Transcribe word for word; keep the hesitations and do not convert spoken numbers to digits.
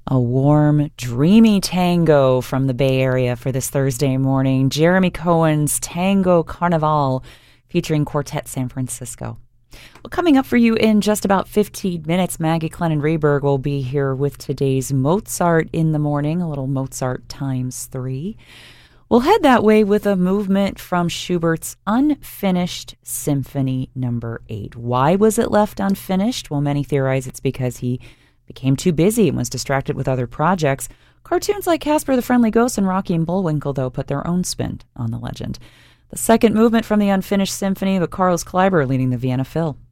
A warm, dreamy tango from the Bay Area for this Thursday morning. Jeremy Cohen's Tango Carnival featuring Quartet San Francisco. Well, coming up for you in just about fifteen minutes, Maggie Clennon-Reberg will be here with today's Mozart in the Morning, a little Mozart times three. We'll head that way with a movement from Schubert's Unfinished Symphony Number eight. Why was it left unfinished? Well, many theorize it's because he became too busy and was distracted with other projects. Cartoons like Casper the Friendly Ghost and Rocky and Bullwinkle, though, put their own spin on the legend. The second movement from the Unfinished Symphony with Carlos Kleiber leading the Vienna Phil.